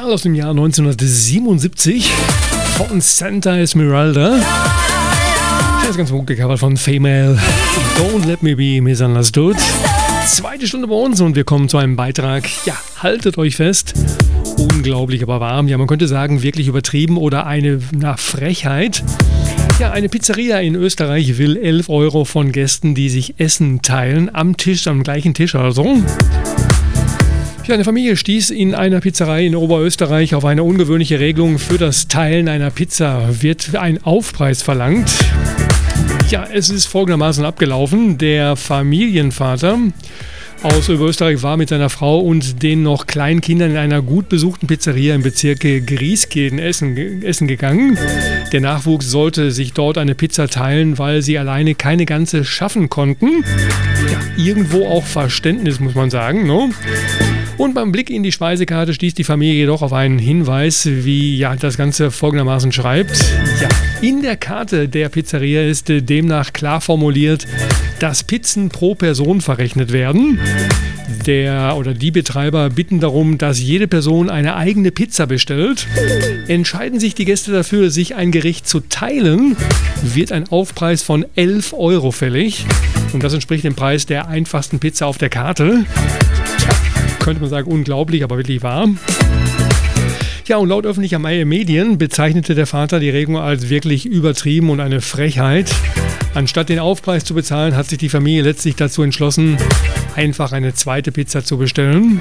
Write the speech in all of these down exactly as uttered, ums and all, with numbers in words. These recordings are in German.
Original aus dem Jahr neunzehnhundertsiebenundsiebzig von Santa Esmeralda. Das ganze Buch gecovert von Female. Don't Let Me Be Misunderstood. Zweite Stunde bei uns und wir kommen zu einem Beitrag. Ja, haltet euch fest. Unglaublich, aber warm. Ja, man könnte sagen, wirklich übertrieben oder eine na, Frechheit. Ja, eine Pizzeria in Österreich will elf Euro von Gästen, die sich Essen teilen, am Tisch, am gleichen Tisch also. Ja, eine Familie stieß in einer Pizzerei in Oberösterreich auf eine ungewöhnliche Regelung. Für das Teilen einer Pizza wird ein Aufpreis verlangt. Ja, es ist folgendermaßen abgelaufen. Der Familienvater aus Oberösterreich war mit seiner Frau und den noch kleinen Kindern in einer gut besuchten Pizzeria im Bezirk Grieskeden essen, essen gegangen. Der Nachwuchs sollte sich dort eine Pizza teilen, weil sie alleine keine ganze schaffen konnten. Ja, irgendwo auch Verständnis, muss man sagen, ne? Und beim Blick in die Speisekarte stieß die Familie jedoch auf einen Hinweis, wie ja, das Ganze folgendermaßen schreibt. Ja, in der Karte der Pizzeria ist demnach klar formuliert, dass Pizzen pro Person verrechnet werden. Der oder die Betreiber bitten darum, dass jede Person eine eigene Pizza bestellt. Entscheiden sich die Gäste dafür, sich ein Gericht zu teilen, wird ein Aufpreis von elf Euro fällig. Und das entspricht dem Preis der einfachsten Pizza auf der Karte. Könnte man sagen, unglaublich, aber wirklich wahr. Ja, und laut öffentlicher Medien bezeichnete der Vater die Regelung als wirklich übertrieben und eine Frechheit. Anstatt den Aufpreis zu bezahlen, hat sich die Familie letztlich dazu entschlossen, einfach eine zweite Pizza zu bestellen.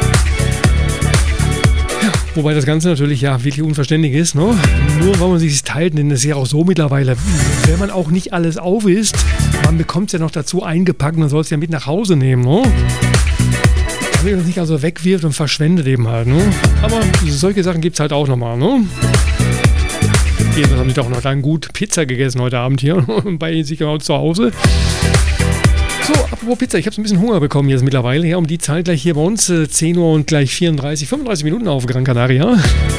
Ja, wobei das Ganze natürlich ja wirklich unverständlich ist, ne? Nur weil man sich teilt, denn es ist ja auch so mittlerweile, wenn man auch nicht alles auf isst, man bekommt es ja noch dazu eingepackt und man soll es ja mit nach Hause nehmen, ne? Damit man es nicht also wegwirft und verschwendet eben halt, ne? Aber solche Sachen gibt es halt auch nochmal, ne? Jedenfalls haben sie doch noch dann gut Pizza gegessen heute Abend hier bei sich zu Hause. So, apropos Pizza, ich habe so ein bisschen Hunger bekommen jetzt mittlerweile. Ja, um die Zeit gleich hier bei uns, zehn Uhr und gleich vierunddreißig, fünfunddreißig Minuten auf Gran Canaria.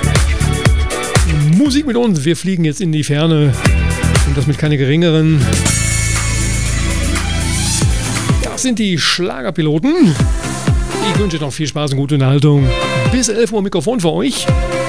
Musik mit uns, wir fliegen jetzt in die Ferne und das mit keine geringeren. Das sind die Schlagerpiloten. Ich wünsche noch viel Spaß und gute Unterhaltung. Bis elf Uhr Mikrofon für euch.